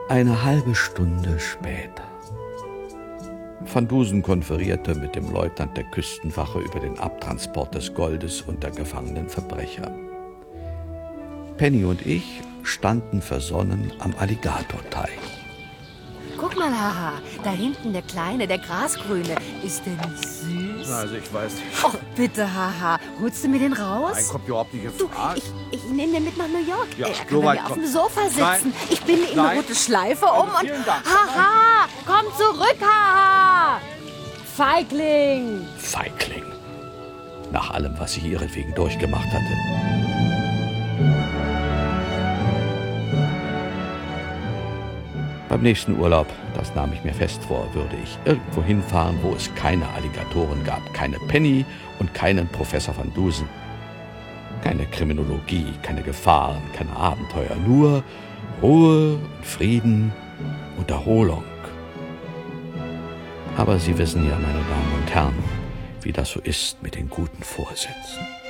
Eine halbe Stunde später. Van Dusen konferierte mit dem Leutnant der Küstenwache über den Abtransport des Goldes und der gefangenen Verbrecher. Penny und ich standen versonnen am Alligatorteich. Guck mal, Haha, da hinten der Kleine, der Grasgrüne. Ist der nicht süß? Also ich weiß nicht. Oh, bitte, Haha, holst du mir den raus? Nein, kommt überhaupt nicht in Du, Frage. ich nehme den mit nach New York. Ja, Er kann so bei weit mir auf kommt- dem Sofa sitzen. Nein. Ich binde ihm eine Nein. rote Schleife um und... vielen Dank. Haha, komm zurück, Haha! Feigling! Feigling. Nach allem, was sie ihretwegen durchgemacht hatte. Beim nächsten Urlaub, das nahm ich mir fest vor, würde ich irgendwo hinfahren, wo es keine Alligatoren gab, keine Penny und keinen Professor Van Dusen. Keine Kriminologie, keine Gefahren, keine Abenteuer, nur Ruhe und Frieden und Erholung. Aber Sie wissen ja, meine Damen und Herren, wie das so ist mit den guten Vorsätzen.